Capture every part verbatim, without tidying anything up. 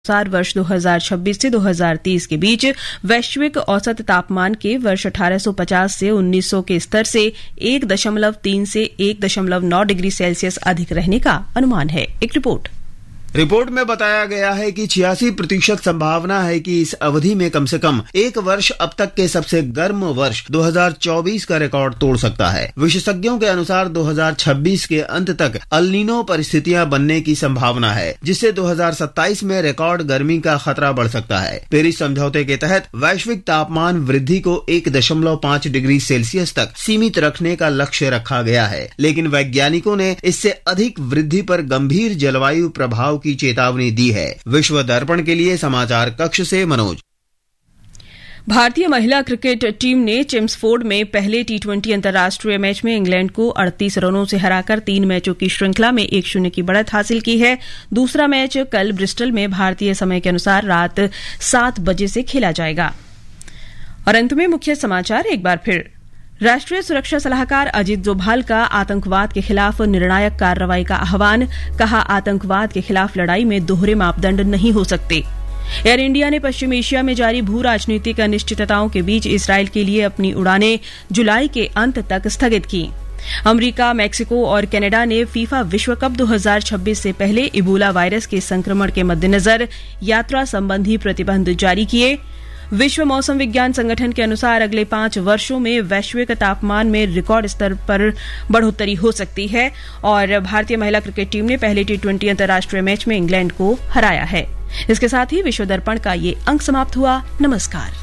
अनुसार वर्ष दो हज़ार छब्बीस से दो हज़ार तीस के बीच वैश्विक औसत तापमान के वर्ष अठारह सौ पचास से उन्नीस सौ के स्तर से एक दशमलव तीन से एक दशमलव नौ डिग्री सेल्सियस अधिक रहने का अनुमान है। एक रिपोर्ट रिपोर्ट में बताया गया है कि छियासी प्रतिशत संभावना है कि इस अवधि में कम से कम एक वर्ष अब तक के सबसे गर्म वर्ष दो हज़ार चौबीस का रिकॉर्ड तोड़ सकता है। विशेषज्ञों के अनुसार दो हज़ार छब्बीस के अंत तक अल नीनो परिस्थितियां बनने की संभावना है, जिससे दो हज़ार सत्ताईस में रिकॉर्ड गर्मी का खतरा बढ़ सकता है। पेरिस समझौते के तहत वैश्विक तापमान वृद्धि को एक दशमलव पाँच डिग्री सेल्सियस तक सीमित रखने का लक्ष्य रखा गया है, लेकिन वैज्ञानिकों ने इससे अधिक वृद्धि पर गंभीर जलवायु प्रभाव की चेतावनी दी है। विश्व दर्पण के लिए समाचार कक्ष से मनोज। भारतीय महिला क्रिकेट टीम ने चेम्सफोर्ड में पहले टी ट्वेंटी अंतर्राष्ट्रीय मैच में इंग्लैंड को अड़तीस रनों से हराकर तीन मैचों की श्रृंखला में एक शून्य की बढ़त हासिल की है। दूसरा मैच कल ब्रिस्टल में भारतीय समय के अनुसार रात सात बजे से खेला जाएगा। और अंत में मुख्य समाचार एक बार फिर। राष्ट्रीय सुरक्षा सलाहकार अजीत डोभाल का आतंकवाद के खिलाफ निर्णायक कार्रवाई का आह्वान। कहा, आतंकवाद के खिलाफ लड़ाई में दोहरे मापदंड नहीं हो सकते। एयर इंडिया ने पश्चिम एशिया में जारी भू राजनीतिक अनिश्चितताओं के बीच इसराइल के लिए अपनी उड़ानें जुलाई के अंत तक स्थगित की। अमेरिका, मैक्सिको और कनाडा ने फीफा विश्व कप दो हज़ार छब्बीस से पहले इबोला वायरस के संक्रमण के मद्देनजर यात्रा संबंधी प्रतिबंध जारी किए। विश्व मौसम विज्ञान संगठन के अनुसार अगले पांच वर्षों में वैश्विक तापमान में रिकॉर्ड स्तर पर बढ़ोतरी हो सकती है। और भारतीय महिला क्रिकेट टीम ने पहले टी ट्वेंटी अंतर्राष्ट्रीय मैच में इंग्लैंड को हराया है। इसके साथ ही विश्व दर्पण का ये अंक समाप्त हुआ। नमस्कार।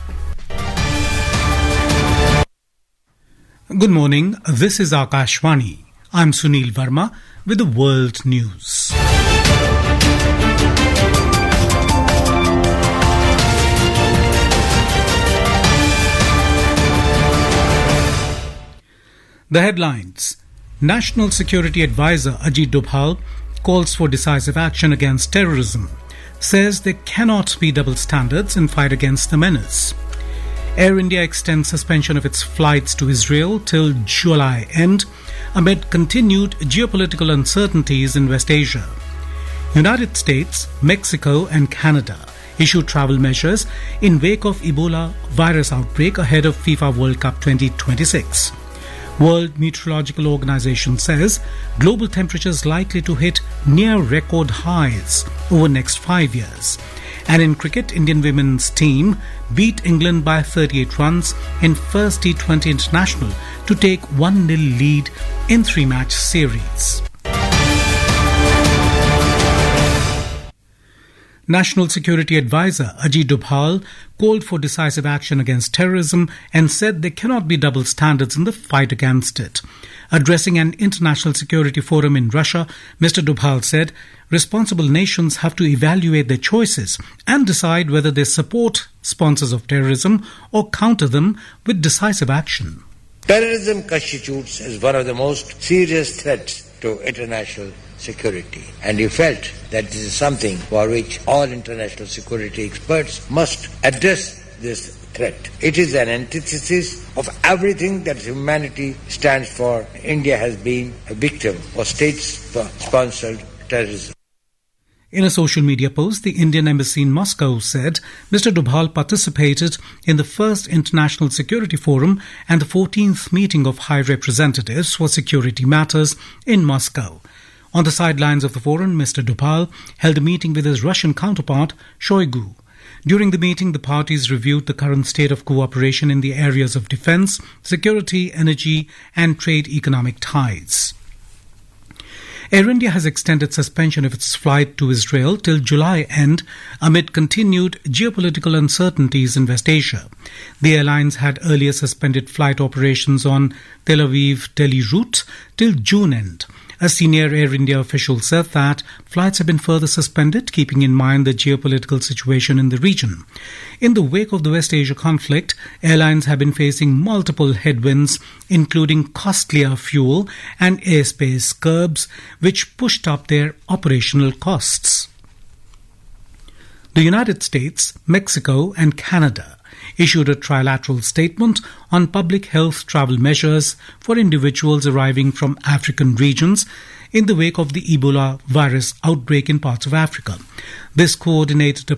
Good morning, this is Akashvani. I am Sunil Verma with the world news. The headlines. National Security Advisor Ajit Doval calls for decisive action against terrorism, says there cannot be double standards in fight against the menace. Air India extends suspension of its flights to Israel till July end amid continued geopolitical uncertainties in West Asia. United States, Mexico and Canada issue travel measures in wake of Ebola virus outbreak ahead of FIFA World Cup twenty twenty-six. World Meteorological Organization says global temperatures likely to hit near record highs over next five years. And in cricket, Indian women's team beat England by thirty-eight runs in first T twenty international to take one nil lead in three-match series. National Security Advisor Ajit Doval called for decisive action against terrorism and said there cannot be double standards in the fight against it. Addressing an international security forum in Russia, Mister Doval said responsible nations have to evaluate their choices and decide whether they support sponsors of terrorism or counter them with decisive action. Terrorism constitutes as one of the most serious threats to international security, and he felt that this is something for which all international security experts must address this threat. It is an antithesis of everything that humanity stands for. India has been a victim of state-sponsored terrorism. In a social media post, the Indian Embassy in Moscow said Mister Doval participated in the first International Security Forum and the fourteenth meeting of High Representatives for Security Matters in Moscow. On the sidelines of the forum, Mister Doval held a meeting with his Russian counterpart, Shoigu. During the meeting, the parties reviewed the current state of cooperation in the areas of defense, security, energy, and trade economic ties. Air India has extended suspension of its flight to Israel till July end amid continued geopolitical uncertainties in West Asia. The airlines had earlier suspended flight operations on Tel Aviv-Delhi route till June end. A senior Air India official said that flights have been further suspended, keeping in mind the geopolitical situation in the region. In the wake of the West Asia conflict, airlines have been facing multiple headwinds, including costlier fuel and airspace curbs, which pushed up their operational costs. The United States, Mexico and Canada issued a trilateral statement on public health travel measures for individuals arriving from African regions in the wake of the Ebola virus outbreak in parts of Africa. This coordinated